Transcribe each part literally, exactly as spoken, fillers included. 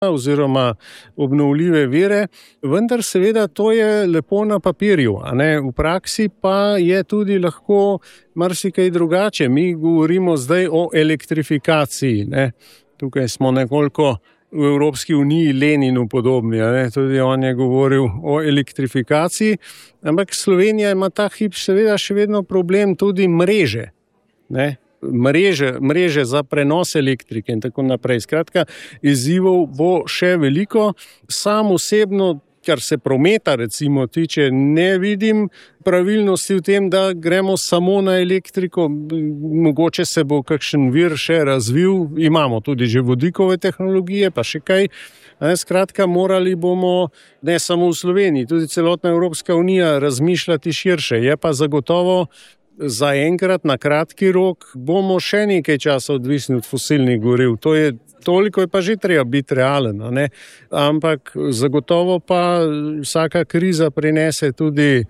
oziroma obnovljive vire, vendar seveda to je lepo na papirju, a ne? V praksi pa je tudi lahko marsikaj drugače. Mi govorimo zdaj o elektrifikaciji, ne? Tukaj smo nekoliko v Evropski uniji Leninu podobni, ne? Tudi on je govoril o elektrifikaciji, ampak Slovenija ima ta hip seveda še vedno problem tudi mreže, ne? Mreže, mreže za prenos elektrike in tako naprej. Skratka, izzivov bo še veliko. Sam osebno, kar se prometa recimo tiče, ne vidim pravilnosti v tem, da gremo samo na elektriko. Mogoče se bo kakšen vir še razvil. Imamo tudi že vodikove tehnologije, pa še kaj. Skratka, morali bomo ne samo v Sloveniji, tudi celotna Evropska unija razmišljati širše. Je pa zagotovo za enkrat na kratki rok bomo še nekaj časa odvisni od fosilnih goriv. To je, toliko je pa že treba biti realen, ne? Ampak zagotovo pa vsaka kriza prinese tudi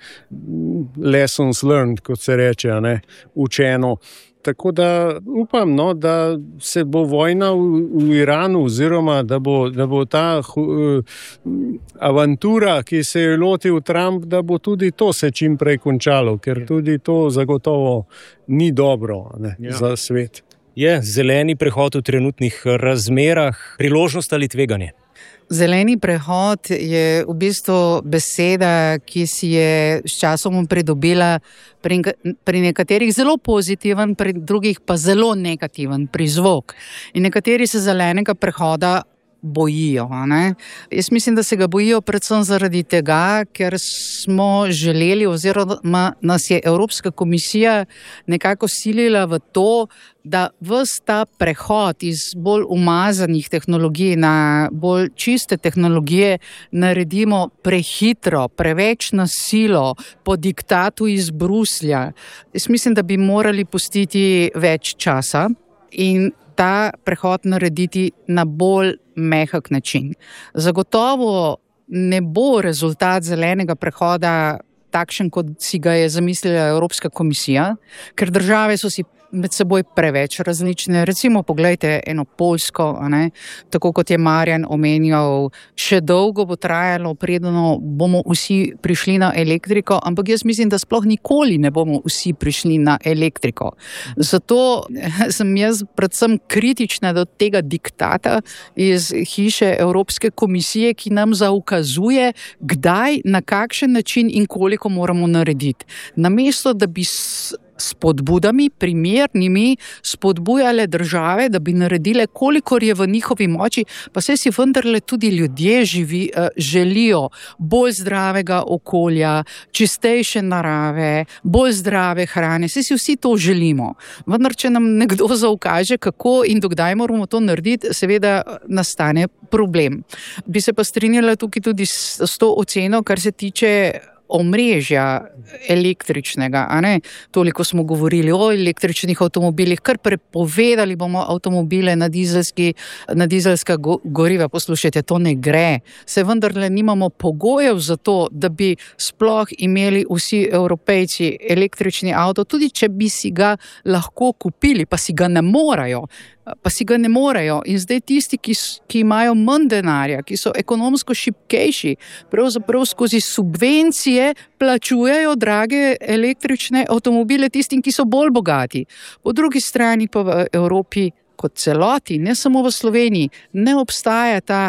lessons learned, kot se reče, ne? Učeno. Tako da upam, no, da se bo vojna v, v Iranu oziroma da bo, da bo ta uh, avantura, ki se je lotil Trump, da bo tudi to se čim prej končalo, ker tudi to zagotovo ni dobro, ne, ja. Za svet. Je zeleni prehod v trenutnih razmerah priložnost ali tveganje? Zeleni prehod je v bistvu beseda, ki si je s časom pridobila pri, pri nekaterih zelo pozitiven, pri drugih pa zelo negativen prizvok. In nekateri se zelenega prehoda bojijo, ne? Jaz mislim, da se ga bojijo predvsem zaradi tega, ker smo želeli oziroma nas je Evropska komisija nekako silila v to, da ves ta prehod iz bolj umazanih tehnologij na bolj čiste tehnologije naredimo prehitro, preveč na silo, po diktatu iz Bruslja. Jaz mislim, da bi morali pustiti več časa in ta prehod narediti na bolj mehak način. Zagotovo ne bo rezultat zelenega prehoda takšen, kot si ga je zamislila Evropska komisija, ker države so si med seboj preveč različne. Recimo, poglejte eno Poljsko, a ne? Tako kot je Marjan omenjal, še dolgo bo trajalo, predno bomo vsi prišli na elektriko, ampak jaz mislim, da sploh nikoli ne bomo vsi prišli na elektriko. Zato sem jaz predvsem kritična do tega diktata iz hiše Evropske komisije, ki nam zaukazuje, kdaj, na kakšen način in koliko moramo narediti. Namesto, da bi s spodbudami, primernimi, spodbujale države, da bi naredile, kolikor je v njihovi moči, pa saj si vendarle tudi ljudje živi, želijo bolj zdravega okolja, čistejše narave, bolj zdrave hrane, saj si vsi to želimo. Vendar, če nam nekdo zaukaže, kako in dokdaj moramo to narediti, seveda nastane problem. Bi se pa strinjala tukaj tudi s, s to oceno, kar se tiče omrežja električnega, a ne? Toliko smo govorili o električnih avtomobilih, kar prepovedali bomo avtomobile na dizelski, na dizelska go, goriva. Poslušajte, to ne gre. Se vendarle nimamo pogojev za to, da bi sploh imeli vsi Evropejci električni avto, tudi če bi si ga lahko kupili, pa si ga ne morajo. pa si ga ne morejo. In zdaj tisti, ki, ki imajo manj denarja, ki so ekonomsko šibkejši, pravzaprav skozi subvencije plačujejo drage električne avtomobile tistim, ki so bolj bogati. Po drugi strani pa v Evropi kot celoti, ne samo v Sloveniji, ne obstaja ta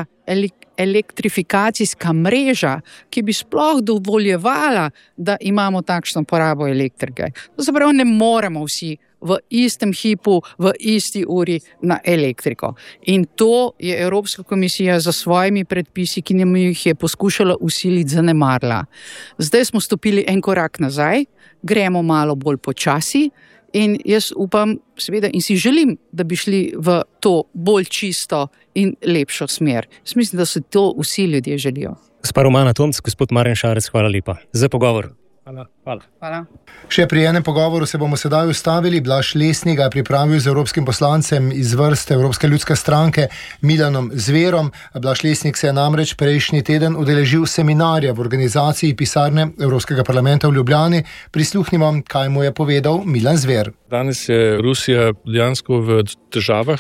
elektrifikacijska mreža, ki bi sploh dovoljevala, da imamo takšno porabo elektrike. Zapravo ne moremo vsi v istem hipu, v isti uri na elektriko. In to je Evropska komisija za svojimi predpisi, ki nam jih je poskušala usiliti, zanemarila. Zdaj smo stopili en korak nazaj, gremo malo bolj počasi in jaz upam, seveda, in si želim, da bi šli v to bolj čisto in lepšo smer. Jaz mislim, da se to vsi ljudje želijo. Gospa Romana Tomc, gospod Marjan Šarec, hvala lepa za pogovor. Hvala. Hvala. Hvala. Še pri enem pogovoru se bomo sedaj ustavili. Blaž Lesnik ga je pripravil z evropskim poslancem iz vrste Evropske ljudske stranke Milanom Zverom. Blaž Lesnik se je namreč prejšnji teden udeležil seminarja v organizaciji pisarne Evropskega parlamenta v Ljubljani. Prisluhnimo, kaj mu je povedal Milan Zver. Danes je Rusija dejansko v težavah,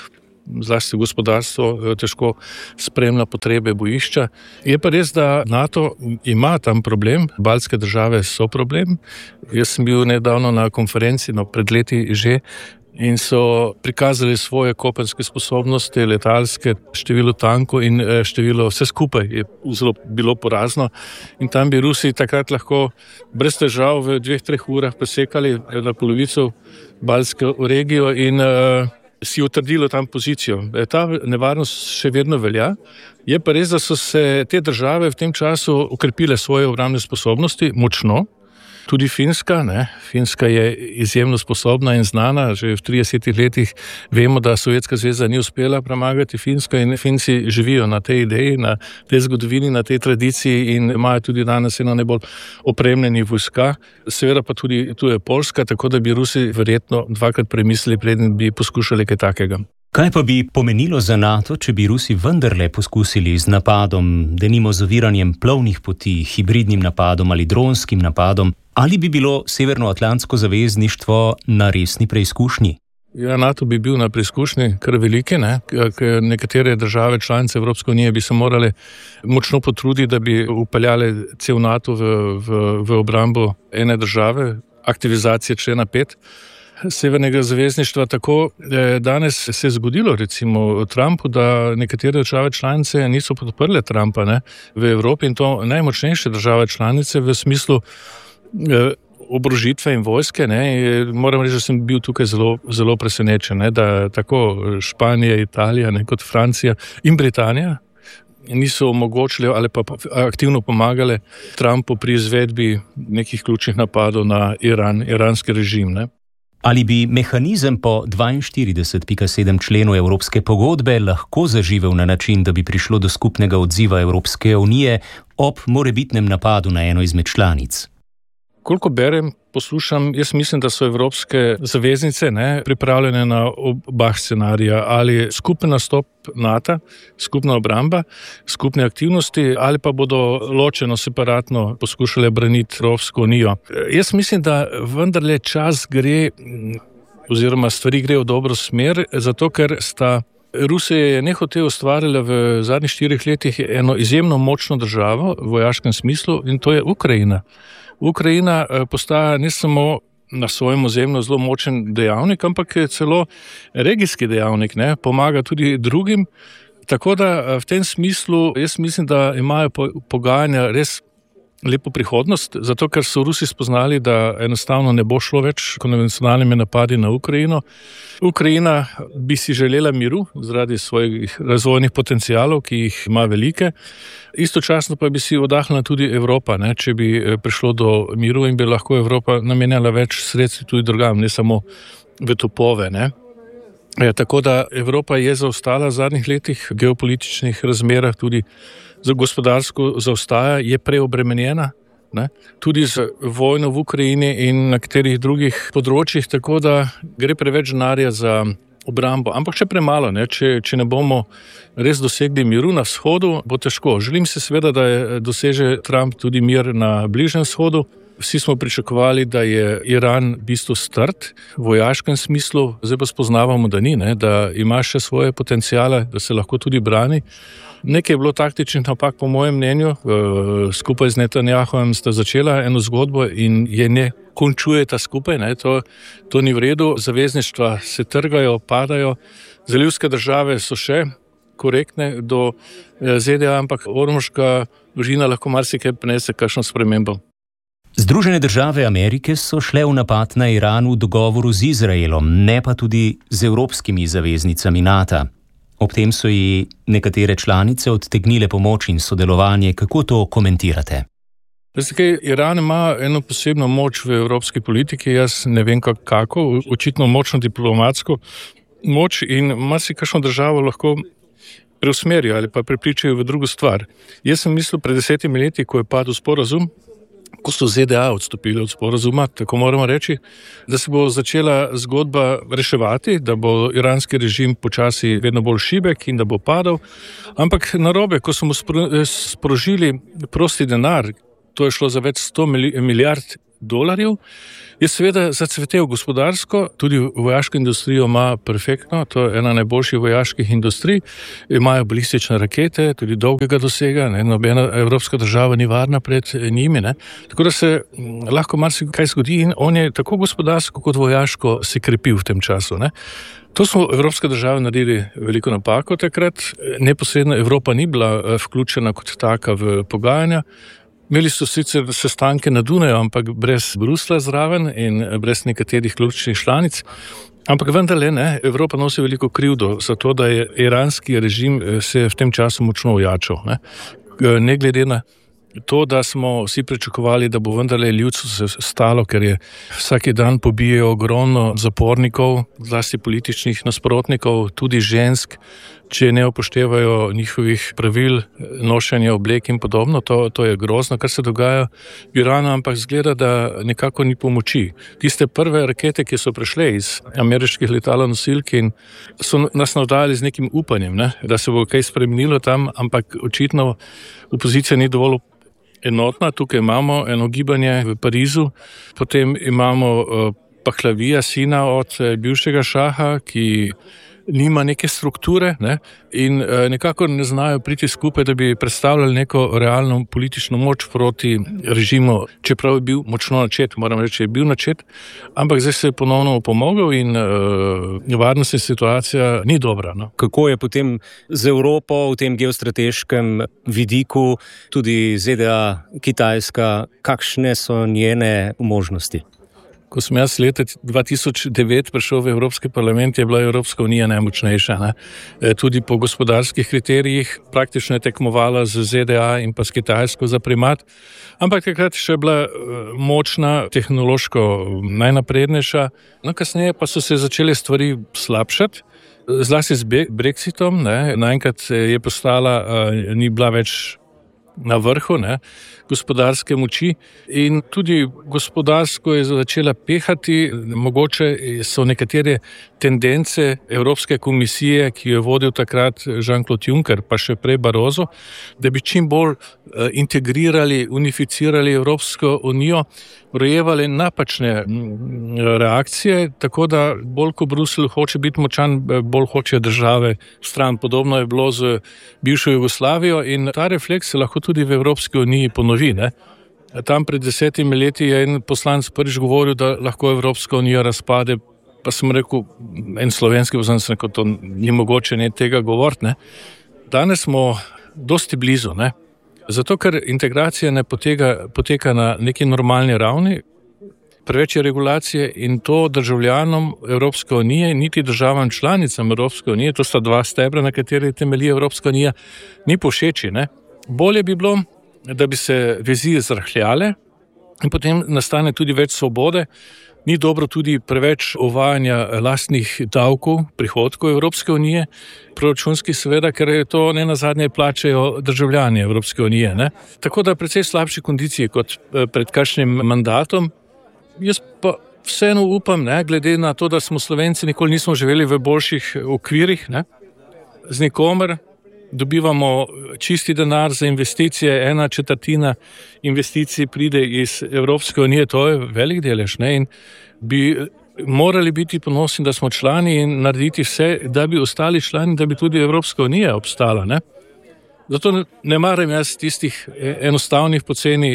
zlasti gospodarstvo težko spremlja potrebe bojišča. Je pa res, da NATO ima tam problem, baltske države so problem. Jaz sem bil nedavno na konferenci, no pred leti že, in so prikazali svoje kopenske sposobnosti, letalske, število tankov in število, vse skupaj je zelo bilo porazno. In tam bi Rusi takrat lahko brez težav v dveh, treh urah presekali na polovico baltsko regijo in uh, si utrdilo tam pozicijo. Ta nevarnost še vedno velja. Je pa res, da so se te države v tem času okrepile svoje obrambne sposobnosti močno. Tudi Finska, ne. Finska je izjemno sposobna in znana. Že v tridesetih letih vemo, da Sovjetska zveza ni uspela premagati Finsko in Finci živijo na tej ideji, na tej zgodovini, na tej tradiciji in imajo tudi danes eno najbolj opremljeni vojska. Seveda pa tudi tu je Poljska, tako da bi Rusi verjetno dvakrat premislili, preden bi poskušali kaj takega. Kaj pa bi pomenilo za NATO, če bi Rusi vendarle poskusili z napadom, denimo z oviranjem plovnih poti, hibridnim napadom ali dronskim napadom, ali bi bilo Severnoatlantsko zavezništvo na resni preizkušnji? Ja, NATO bi bil na preizkušnji kar velike, ne? Ker nekatere države članice Evropske unije bi se morale močno potruditi, da bi upeljale cel NATO v, v, v obrambo ene države, aktivizacije člena pet. Severnega zavezništva. Tako danes se je zgodilo recimo Trumpu, da nekatere države članice niso podprle Trumpa, ne, v Evropi in to najmočnejše države članice v smislu eh, oborožitve in vojske. Ne. Moram reči, da sem bil tukaj zelo, zelo presenečen, ne, da tako Španija, Italija, ne, kot Francija in Britanija niso omogočili ali pa aktivno pomagali Trumpu pri izvedbi nekih ključnih napadov na Iran, iranski režim. Ne. Ali bi mehanizem po dvainštirideset pika sedem členu Evropske pogodbe lahko zaživel na način, da bi prišlo do skupnega odziva Evropske unije ob morebitnem napadu na eno izmed članic? Koliko berem, poslušam, jaz mislim, da so evropske zaveznice ne, pripravljene na oba scenarija, ali skupen nastop NATO, skupna obramba, skupne aktivnosti, ali pa bodo ločeno, separatno poskušale braniti Evropsko unijo. Jaz mislim, da vendarle čas gre, oziroma stvari gre v dobro smer, zato ker sta Rusija je nehote ustvarila v zadnjih štirih letih eno izjemno močno državo v vojaškem smislu in to je Ukrajina. Ukrajina postaja ne samo na svojem ozemlju zelo močen dejavnik, ampak je celo regijski dejavnik, ne, pomaga tudi drugim. Tako da v tem smislu jaz mislim, da imajo pogajanja res lepo prihodnost, zato ker so Rusi spoznali, da enostavno ne bo šlo več konvencionalnimi napadi na Ukrajino. Ukrajina bi si želela miru zaradi svojih razvojnih potencialov, ki jih ima velike. Istočasno pa bi si odahnila tudi Evropa, ne, če bi prišlo do miru in bi lahko Evropa namenjala več sredstv tudi drugam, ne samo v topove. Ne. Ja, tako da Evropa je zaostala v zadnjih letih v geopolitičnih razmerah, tudi za gospodarsko zaostaja, je preobremenjena, ne, tudi z vojno v Ukrajini in na katerih drugih področjih, tako da gre preveč denarja za obrambo. Ampak še premalo, ne, če, če ne bomo res dosegli miru na vzhodu, bo težko. Želim se seveda, da doseže Trump tudi mir na Bližnjem vzhodu. Vsi smo pričakovali, da je Iran v bistvu strt v vojaškem smislu, zdaj pa spoznavamo, da ni, ne, da ima še svoje potencijale, da se lahko tudi brani. Nekaj je bilo taktičnih napak, po mojem mnenju, skupaj z Netanjahujem sta začela eno zgodbo in je ne končujeta skupaj, ne, to, to ni v redu, zavezništva se trgajo, padajo, zalivske države so še korektne do Z D A, ampak ormoška družina lahko marsikaj prinese kakšno spremembo. Združene države Amerike so šle v napad na Iran v dogovoru z Izraelom, ne pa tudi z evropskimi zaveznicami NATO. Ob tem so ji nekatere članice odtegnile pomoč in sodelovanje. Kako to komentirate? Zdaj, Iran ima eno posebno moč v evropski politiki, jaz ne vem kako, očitno močno diplomatsko moč in marsikakšno državo lahko preusmerijo ali pa prepričajo v drugo stvar. Jaz sem mislil pred desetimi leti, ko je padel sporazum, ko so Z D A odstopili od sporazuma, tako moramo reči, da se bo začela zgodba reševati, da bo iranski režim počasi vedno bolj šibek in da bo padal. Ampak narobe, ko smo sprožili prosti denar, to je šlo za več sto milijard dolarjev, je seveda zacvetel gospodarsko, tudi vojaško industrijo ima perfektno, to je ena najboljših vojaških industrij, imajo balistične rakete, tudi dolgega dosega, ne, nobena evropska država ni varna pred njimi, ne. Tako da se lahko marsikaj zgodi in on je tako gospodarsko kot vojaško se krepil v tem času, ne. To smo evropske države naredili veliko napako takrat, neposredno Evropa ni bila vključena kot taka v pogajanja. Imeli so sicer sestanke na Dunaju, ampak brez Bruslja zraven in brez nekaterih ključnih članic. Ampak vendarle ne, Evropa nosi veliko krivdo za to, da je iranski režim se v tem času močno ojačal. Ne, ne glede na to, da smo vsi pričakovali, da bo vendarle ljudstvo se stalo, ker je vsaki dan pobijajo ogromno zapornikov, zlasti političnih nasprotnikov, tudi žensk, če ne upoštevajo njihovih pravil, nošenja oblek in podobno, to, to je grozno, kar se dogaja v Iranu, ampak zgleda, da nekako ni pomoči. Tiste prve rakete, ki so prišle iz ameriških letalonosilk in so nas navdajali z nekim upanjem, ne, da se bo kaj spremenilo tam, ampak očitno opozicija ni dovolj enotna. Tukaj imamo eno gibanje v Parizu, potem imamo Pahlavija, sina od bivšega šaha, ki nima neke strukture, ne, in nekako ne znajo priti skupaj, da bi predstavljali neko realno politično moč proti režimu, čeprav je bil močno načet, moram reči, je bil načet, ampak zdaj se je ponovno opomogel in uh, varnostna situacija ni dobra. No. Kako je potem z Evropo v tem geostrateškem vidiku, tudi Z D A, Kitajska, kakšne so njene možnosti? Ko sem jaz leta dva tisoč devet prišel v Evropski parlament, je bila Evropska unija najmočnejša. Ne? Tudi po gospodarskih kriterijih praktično je tekmovala z Z D A in pa s Kitajsko za primat, ampak takrat še bila močna, tehnološko najnaprednejša. No, kasneje pa so se začele stvari slabšati, zlasti z Brexitom, ne? Naenkrat je postala, ni bila več na vrhu, ne, gospodarske moči in tudi gospodarsko je začela pehati. Mogoče so nekatere tendence Evropske komisije, ki jo je vodil takrat Jean-Claude Juncker, pa še prej Barroso, da bi čim bolj integrirali, unificirali Evropsko unijo, rojevali napačne reakcije, tako da bolj ko Bruselj hoče biti močan, bolj hoče države stran. Podobno je bilo z bivšo Jugoslavijo in ta refleks se lahko tudi v Evropski uniji ponovi. Ne? Tam pred desetimi leti je en poslanec prvič govoril, da lahko Evropska unija razpade, pa sem rekel, en slovenski poslanec rekel, to ni mogoče ne tega govoriti. Ne? Danes smo dosti blizu, ne? Zato ker integracija ne poteka, poteka na neki normalni ravni, preveč je regulacije in to državljanom Evropske unije, niti državam članicam Evropske unije, to sta dva stebra, na kateri temelji Evropska unija, ni povšeči. Ne? Bolje bi bilo, da bi se vezi zrahljale in potem nastane tudi več svobode. Ni dobro tudi preveč uvajanja lastnih davkov, prihodkov Evropske unije, proračunskih seveda, ker je to ne nazadnje plačajo državljani Evropske unije. Ne? Tako da precej slabši kondiciji kot pred kakšnim mandatom. Jaz pa vseeno upam, ne, glede na to, da smo Slovenci nikoli nismo živeli v boljših okvirih, ne, z nikomer. Dobivamo čisti denar za investicije, ena četrtina investicij pride iz Evropske unije, to je velik delež, ne, in bi morali biti ponosni, da smo člani in narediti vse, da bi ostali člani, da bi tudi Evropska unija obstala, ne. Zato ne maram jaz tistih enostavnih poceni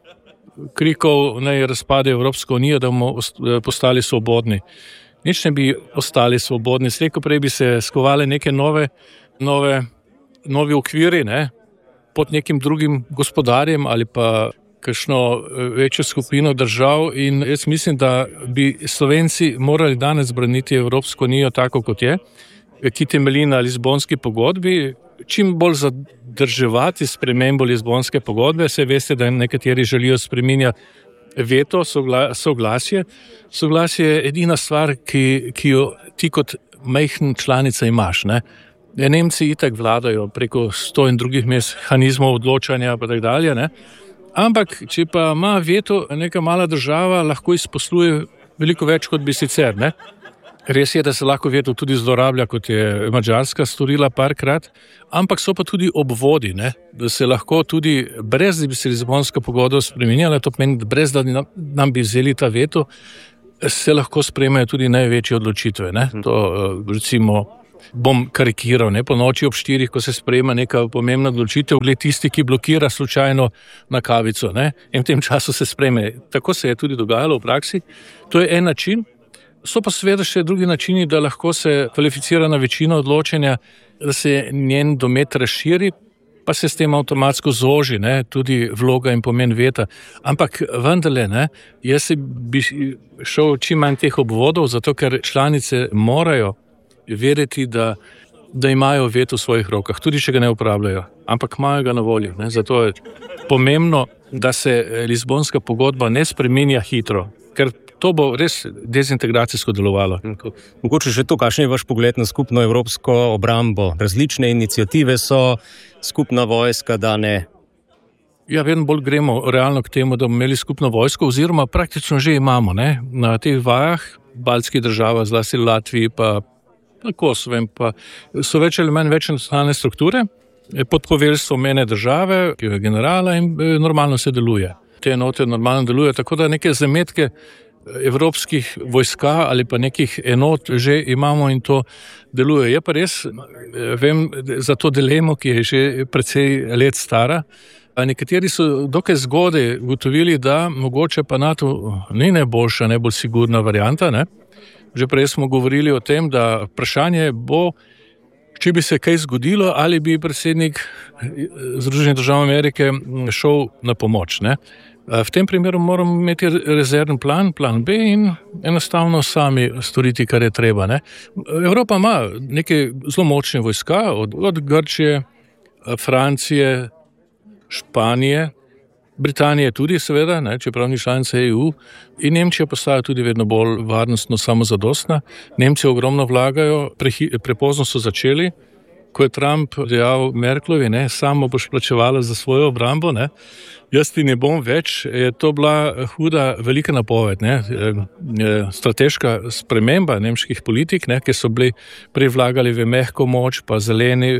krikov, naj razpade Evropska unija, da bomo postali svobodni. Nič ne bi ostali svobodni, slej ko prej bi se skovali neke nove, nove novi okviri, ne, pod nekim drugim gospodarjem ali pa kakšno večjo skupino držav in jaz mislim, da bi Slovenci morali danes braniti Evropsko unijo tako, kot je, ki temelji na Lizbonski pogodbi, čim bolj zadrževati spremembo Lizbonske pogodbe. Se veste, da nekateri želijo spreminjati veto, sogla, soglasje. Soglasje je edina stvar, ki, ki jo ti kot majhna članica imaš, ne. Nemci itak vladajo preko sto in drugih mehanizmov odločanja pa tak dalje, ne. Ampak, če pa ima veto neka mala država, lahko izposluje veliko več, kot bi sicer, ne. Res je, da se lahko veto tudi zlorablja, kot je Madžarska storila parkrat, ampak so pa tudi obvodi, ne? Da se lahko tudi, brez da bi se Lizbonska pogodba spremenjala, to pomeni, da brez da nam bi vzeli ta veto, se lahko sprejmejo tudi največje odločitve. Ne? To, recimo, bom karikiral, ne? Po noči ob štirih, ko se sprejema neka pomembna odločitev, gled tisti, ki blokira slučajno na kavico, ne? In v tem času se sprejme. Tako se je tudi dogajalo v praksi. To je en način. So pa seveda še drugi načini, da lahko se kvalificirana večina odločenja, da se njen domet razširi, pa se s tem avtomatsko zoži, ne, tudi vloga in pomen veta. Ampak vendarle, ne, jaz bi šel čim manj teh obvodov, zato ker članice morajo verjeti, da, da imajo veto v svojih rokah, tudi če ga ne uporabljajo, ampak imajo ga na voljo. Ne. Zato je pomembno, da se Lizbonska pogodba ne spreminja hitro, ker to bo res dezintegracijsko delovalo. Mogoče še to, kakšen je vaš pogled na skupno evropsko obrambo? Različne iniciative so, skupna vojska, da ne. Ja, vedno bolj gremo realno k temu, da bomo imeli skupno vojsko, oziroma praktično že imamo, ne? Na teh vajah, baltskih državah, zlasti Latviji, pa na Kosovem, pa so več ali manj več nacionalne strukture, pod poveljstvom ene države, ki je generala, in normalno se deluje. Te enote normalno delujejo, tako da neke zametke evropskih vojska ali pa nekih enot že imamo in to deluje. Je pa res, vem za to dilemo, ki je že precej let stara. Nekateri so dokaj zgodaj ugotovili, da mogoče pa NATO ni najboljša, najbolj sigurna varianta. Ne? Že prej smo govorili o tem, da vprašanje bo, če bi se kaj zgodilo, ali bi predsednik Združenih držav Amerike šel na pomoč. Ne? V tem primeru moramo imeti rezervni plan, plan B in enostavno sami storiti, kar je treba. Ne? Evropa ima neke zelo močne vojska, od, od Grčije, Francije, Španije, Britanije tudi seveda, ne, čeprav ni članica E U, in Nemčija postaja tudi vedno bolj varnostno samozadostna. Nemci ogromno vlagajo, prehi, prepozno so začeli, ko je Trump dejal Merklovi, ne, samo boš plačevala za svojo obrambo, ne, jaz ti ne bom več, je to bila huda, velika napoved, ne, strateška sprememba nemških politik, ne, ki so bili prej vlagali v mehko moč, pa zeleni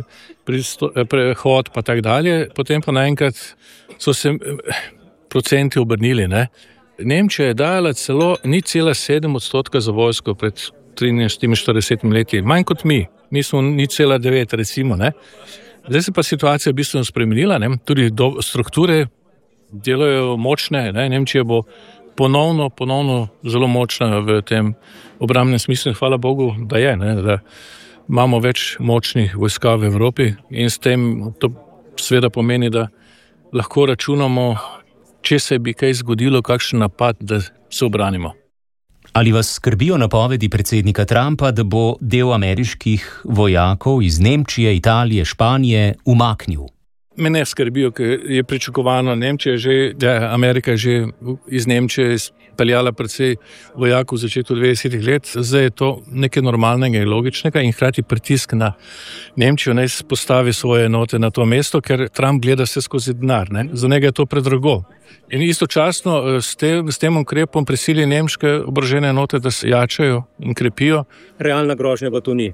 prehod, pa tak dalje, potem pa naenkrat so se procenti obrnili, ne. Nemčija je dajala celo nič cela sedem odstotka za vojsko pred triinštiridesetimi leti, manj kot mi. Mi smo nič cela devet, recimo, ne. Zdaj se pa situacija bistveno spremenila, ne. Tudi do, strukture delajo močne, ne. Nemčija bo ponovno, ponovno zelo močna v tem obrambnem smislu. Hvala Bogu, da je, ne, da imamo več močnih vojska v Evropi in s tem to seveda pomeni, da lahko računamo, če se bi kaj zgodilo, kakšen napad, da se obranimo. Ali vas skrbijo napovedi predsednika Trumpa, da bo del ameriških vojakov iz Nemčije, Italije, Španije umaknil? Me ne skrbijo, ker je pričakovano Nemčija že, da Amerika že iz Nemčije izpeljala precej vojakov v začetku devetdesetih let. Zdaj je to nekaj normalnega in logičnega in hkrati pritisk na Nemčijo naj postavi svoje enote na to mesto, ker Trump gleda vse skozi denar, ne? Za njega je to predrago. In istočasno s tem, s tem ukrepom prisili nemške oborožene enote, da se jačajo in krepijo. Realna grožnja pa to ni.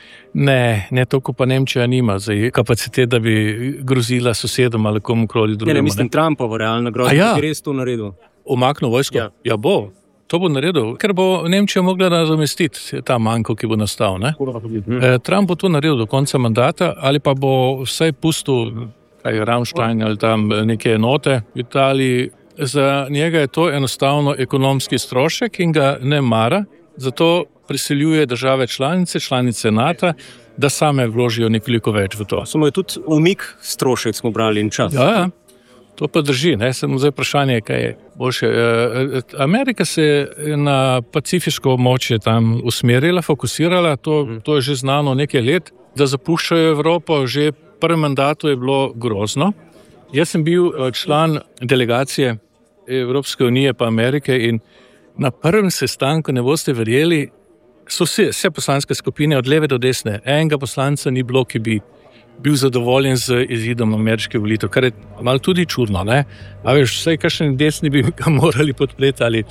Ne, ne toliko pa Nemčija nima zdaj kapacitet, da bi grozila sosedom ali komukoli drugemu. Ne, ne, mislim Trumpovo realna grožnja, ja. Bi res to naredil. Umaknil vojsko? Ja. Ja, bo. To bo naredil, ker bo Nemčija mogla nadomestiti ta manjko, ki bo nastal. Ne? E, Trump bo to naredil do konca mandata ali pa bo vsaj pustil kaj Rammstein ali tam neke enote v Italiji. Za njega je to enostavno ekonomski strošek in ga ne mara, zato prisiljuje države članice, članice NATO, da same vložijo nekoliko več v to. Samo je tudi umik strošek, smo brali in čas. Ja, ja. To pa drži, ne, samo zdaj vprašanje, kaj je boljše. Amerika se je na pacifiško območje tam usmerila, fokusirala, to, to je že znano nekaj let, da zapuščajo Evropo, že v prvem mandatu je bilo grozno. Jaz sem bil član delegacije Evropske unije pa Amerike in na prvem sestanku, ne boste verjeli, so vse, vse poslanske skupine od leve do desne, enega poslanca ni bilo, ki bi bil zadovoljen z izidom ameriške volitev, kar je malo tudi čudno, ne? A veš, vsaj kakšen desni bi ga morali podpreti ali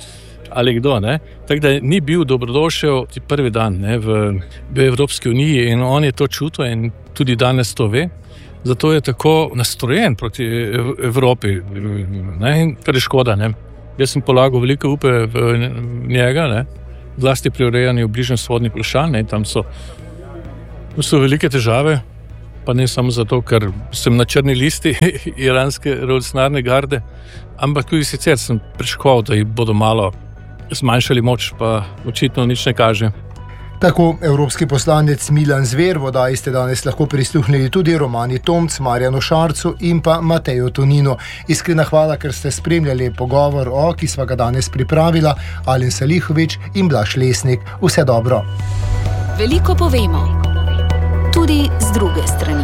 ali kdo. Ne? Tako da ni bil dobrodošel ti prvi dan ne, v, v Evropski uniji in on je to čutil in tudi danes to ve. Zato je tako nastrojen proti Evropi, ne? In kar je škoda. Ne? Jaz sem polagal veliko upe v njega, ne? Zlasti pri urejanju bližnjih vzhodnih vprašanj, ne? Tam so, so velike težave, pa ne samo zato, ker sem na črni listi iranske revolucionarne garde, ampak tudi sicer sem pričakoval, da jih bodo malo zmanjšali moč, pa očitno nič ne kaže. Tako evropski poslanec Milan Zver, v oddaji ste danes lahko prisluhnili tudi Romani Tomc, Marjanu Šarcu in pa Mateju Toninu. Iskrena hvala, ker ste spremljali pogovor o, ki sva ga danes pripravila, Alen Salihović in Blaž Lesnik. Vse dobro. Veliko povemo, tudi z druge strani.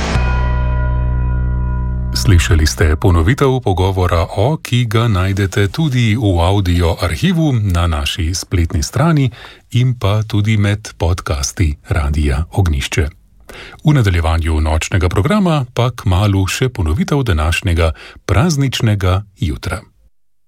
Slišali ste ponovitev pogovora o, ki ga najdete tudi v audio arhivu na naši spletni strani in pa tudi med podcasti Radia Ognjišče. V nadaljevanju nočnega programa pa kmalu še ponovitev današnjega prazničnega jutra.